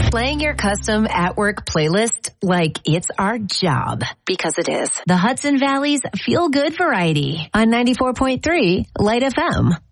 Playing your custom at-work playlist like it's our job. Because it is. The Hudson Valley's feel-good variety on 94.3 Light FM.